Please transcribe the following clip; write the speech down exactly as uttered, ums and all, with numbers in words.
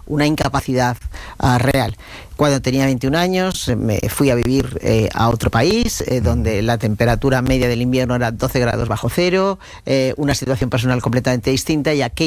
una incapacidad uh, real. Cuando tenía veintiún años me fui a vivir eh, a otro país eh, donde la temperatura media del invierno era doce grados bajo cero, eh, una situación personal completamente distinta, y aquello